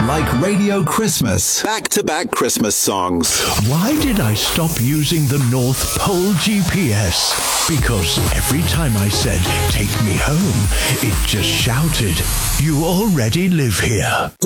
Like Radio Christmas. Back-to-back Christmas songs. Why did I stop using the North Pole GPS? Because every time I said, "Take me home," it just shouted, "You already live here."